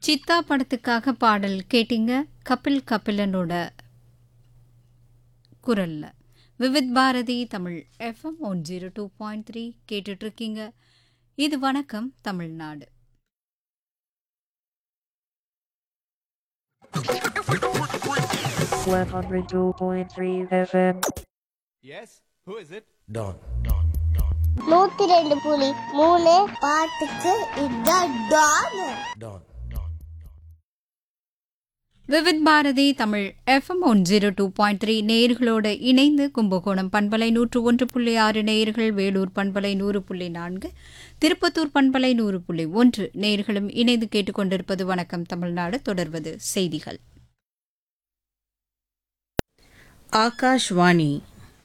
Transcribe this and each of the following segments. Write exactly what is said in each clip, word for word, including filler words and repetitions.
சித்தா படத்துக்காக பாடல் கேட்டீங்க. கபில் கபிலனோட குரல்ல. Vividh Bharathi Tamil FM one zero two point three கேட்டுட்டு இருக்கீங்க. இது வணக்கம் Tamil Nadu. one oh two point three F M. Yes, who is it? Don. நூத்தி ரெண்டு புள்ளி மூணு பாட்டுக்கு இதான் Don. Don. Vividh Bharathi Tamil FM one zero two point three நேயர்களோடு இணைந்து கும்பகோணம் பண்பலை நூற்று ஒன்று புள்ளி ஆறு நேயர்கள், வேலூர் பண்பலை நூறு புள்ளி நான்கு, திருப்பத்தூர் பண்பலை நூறு புள்ளி ஒன்று நேயர்களும் இணைந்து கேட்டுக்கொண்டிருப்பது வணக்கம் தமிழ்நாடு. தொடர்வது செய்திகள். ஆகாஷ்வாணி.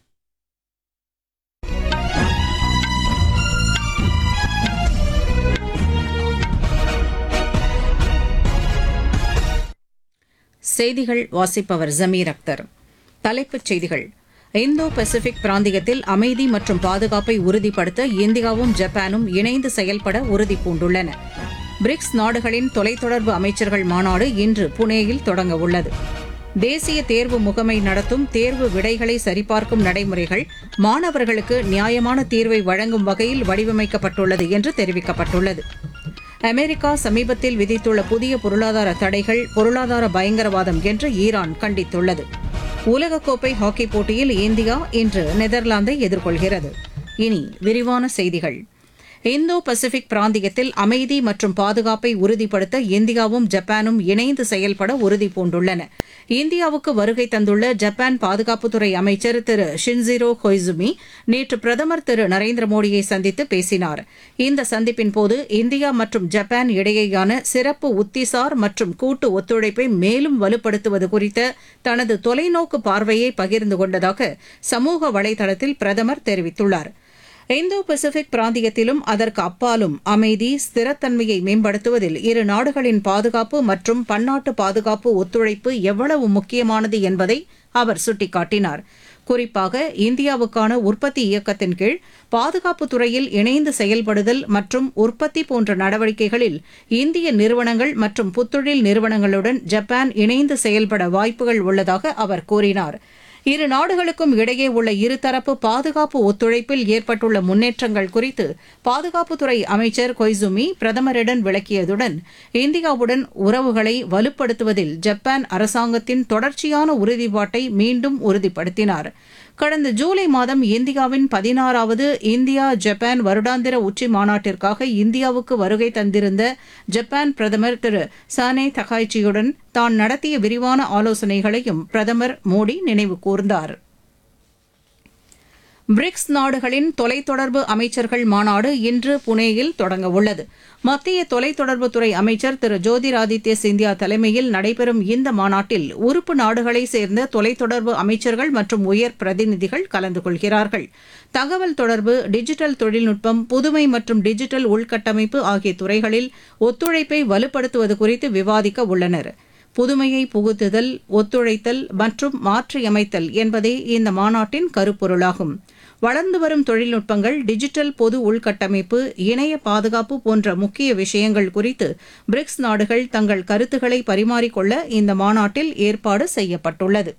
செய்திகள் வாசிப்பவர் ஜமீர் அக்தர். தலைப்புச் செய்திகள். இந்தோ பசிபிக் பிராந்தியத்தில் அமைதி மற்றும் பாதுகாப்பை உறுதிப்படுத்த இந்தியாவும் ஜப்பானும் இணைந்து செயல்பட உறுதிபூண்டுள்ளன. பிரிக்ஸ் நாடுகளின் தொலைத்தொடர்பு அமைச்சர்கள் மாநாடு இன்று புனேயில் தொடங்க உள்ளது. தேசிய தேர்வு முகமை நடத்தும் தேர்வு விடைகளை சரிபார்க்கும் நடைமுறைகள் மாணவர்களுக்கு நியாயமான தீர்வை வழங்கும் வகையில் வடிவமைக்கப்பட்டுள்ளது என்று தெரிவிக்கப்பட்டுள்ளது. அமெரிக்கா சமீபத்தில் விதித்துள்ள புதிய பொருளாதார தடைகள் பொருளாதார பயங்கரவாதம் என்று ஈரான் கண்டித்துள்ளது. உலகக்கோப்பை ஹாக்கி போட்டியில் இந்தியா இன்று நெதர்லாந்தை எதிர்கொள்கிறது. இனி விரிவான செய்திகள். இந்தோ பசிபிக் பிராந்தியத்தில் அமைதி மற்றும் பாதுகாப்பை உறுதிப்படுத்த இந்தியாவும் ஜப்பானும் இணைந்து செயல்பட உறுதிபூண்டுள்ளன. இந்தியாவுக்கு வருகை தந்துள்ள ஜப்பான் பாதுகாப்புத்துறை அமைச்சர் திரு ஷின்ஜிரோ கொய்சுமி நேற்று பிரதமர் திரு நரேந்திர மோடியை சந்தித்து பேசினார். இந்த சந்திப்பின்போது இந்தியா மற்றும் ஜப்பான் இடையேயான சிறப்பு உத்திசார் மற்றும் கூட்டு ஒத்துழைப்பை மேலும் வலுப்படுத்துவது குறித்த தனது தொலைநோக்கு பார்வையை பகிர்ந்து கொண்டதாக சமூக வலைதளத்தில் பிரதமர் தெரிவித்துள்ளார். இந்தோ பசிபிக் பிராந்தியத்திலும் அதற்கு அப்பாலும் அமைதி, ஸ்திரத்தன்மையை மேம்படுத்துவதில் இரு நாடுகளின் பாதுகாப்பு மற்றும் பன்னாட்டு பாதுகாப்பு ஒத்துழைப்பு எவ்வளவு முக்கியமானது என்பதை அவர் சுட்டிக்காட்டினார். குறிப்பாக இந்தியாவுக்கான உற்பத்தி இயக்கத்தின் கீழ் பாதுகாப்புத் துறையில் இணைந்து செயல்படுதல் மற்றும் உற்பத்தி போன்ற நடவடிக்கைகளில் இந்திய நிறுவனங்கள் மற்றும் புத்தொழில் நிறுவனங்களுடன் ஜப்பான் இணைந்து செயல்பட வாய்ப்புகள் உள்ளதாக அவர் கூறினார். இரு நாடுகளுக்கும் இடையே உள்ள இருதரப்பு பாதுகாப்பு ஒத்துழைப்பில் ஏற்பட்டுள்ள முன்னேற்றங்கள் குறித்து பாதுகாப்புத்துறை அமைச்சர் கொய்சுமி பிரதமரிடம் விளக்கியதுடன் இந்தியாவுடன் உறவுகளை வலுப்படுத்துவதில் ஜப்பான் அரசாங்கத்தின் தொடர்ச்சியான உறுதிப்பாட்டை மீண்டும் உறுதிப்படுத்தினார். கடந்த ஜூலை மாதம் இந்தியாவின் பதினாறாவது இந்தியா ஜப்பான் வருடாந்திர உச்சி மாநாட்டிற்காக இந்தியாவுக்கு வருகை தந்திருந்த ஜப்பான் பிரதமர் திரு சானே தகாய்ச்சியுடன் தான் நடத்திய விரிவான ஆலோசனைகளையும் பிரதமர் மோடி நினைவு கூர்ந்தார். பிரிக்ஸ் நாடுகளின் தொலைத்தொடர்பு அமைச்சர்கள் மாநாடு இன்று புனேயில் தொடங்க உள்ளது. மத்திய தொலைத்தொடர்புத்துறை அமைச்சர் திரு ஜோதிராதித்ய சிந்தியா தலைமையில் நடைபெறும் இந்த மாநாட்டில் உறுப்பு நாடுகளைச் சேர்ந்த தொலைத்தொடர்பு அமைச்சர்கள் மற்றும் உயர் பிரதிநிதிகள் கலந்து கொள்கிறார்கள். தகவல் தொடர்பு, டிஜிட்டல் தொழில்நுட்பம், புதுமை மற்றும் டிஜிட்டல் உள்கட்டமைப்பு ஆகிய துறைகளில் ஒத்துழைப்பை வலுப்படுத்துவது குறித்து விவாதிக்க உள்ளனர். புதுமையை புகுத்துதல், ஒத்துழைத்தல் மற்றும் மாற்றியமைத்தல் என்பதே இந்த மாநாட்டின் கருப்பொருளாகும். வளர்ந்து வரும் தொழில்நுட்பங்கள், டிஜிட்டல் பொது உள்கட்டமைப்பு, இணைய பாதுகாப்பு போன்ற முக்கிய விஷயங்கள் குறித்து பிரிக்ஸ் நாடுகள் தங்கள் கருத்துக்களை பரிமாறிக்கொள்ள இந்த மாநாட்டில் ஏற்பாடு செய்யப்பட்டுள்ளது.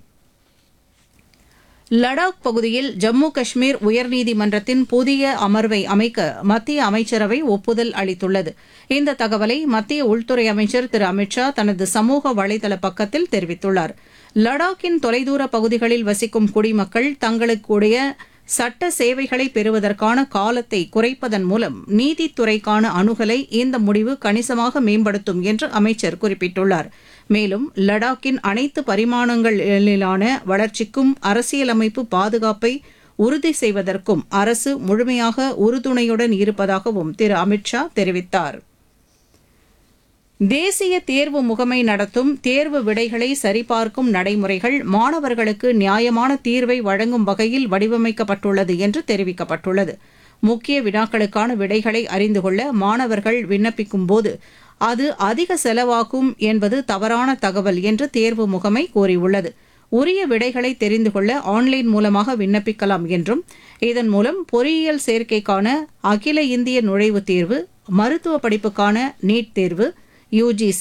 லடாக் பகுதியில் ஜம்மு காஷ்மீர் உயர்நீதிமன்றத்தின் புதிய அமர்வை அமைக்க மத்திய அமைச்சரவை ஒப்புதல் அளித்துள்ளது. இந்த தகவலை மத்திய உள்துறை அமைச்சர் திரு அமித் ஷா தனது சமூக வலைதள பக்கத்தில் தெரிவித்துள்ளார். லடாக்கின் தொலைதூர பகுதிகளில் வசிக்கும் குடிமக்கள் தங்களுக்குடைய சட்ட சேவைகளை பெறுவதற்கான காலத்தை குறைப்பதன் மூலம் நீதித்துறைக்கான அணுகலை இந்த முடிவு கணிசமாக மேம்படுத்தும் என்று அமைச்சர் குறிப்பிட்டுள்ளார். மேலும் லடாக்கின் அனைத்து பரிமாணங்களிலான வளர்ச்சிக்கும் அரசியலமைப்பு பாதுகாப்பை உறுதி செய்வதற்கும் அரசு முழுமையாக உறுதுணையுடன் இருப்பதாகவும் திரு அமித் ஷா தெரிவித்தார். தேசிய தேர்வு முகமை நடத்தும் தேர்வு விடைகளை சரிபார்க்கும் நடைமுறைகள் மாணவர்களுக்கு நியாயமான தீர்வை வழங்கும் வகையில் வடிவமைக்கப்பட்டுள்ளது என்று தெரிவிக்கப்பட்டுள்ளது. முக்கிய வினாக்களுக்கான விடைகளை அறிந்து கொள்ள மாணவர்கள் விண்ணப்பிக்கும் போது அது அதிக செலவாகும் என்பது தவறான தகவல் என்று தேர்வு முகமை கூறியுள்ளது. உரிய விடைகளை தெரிந்து கொள்ள ஆன்லைன் மூலமாக விண்ணப்பிக்கலாம் என்றும் இதன் மூலம் பொறியியல் சேர்க்கைக்கான அகில இந்திய நுழைவுத் தேர்வு, மருத்துவ படிப்புக்கான நீட் தேர்வு, யுஜிசி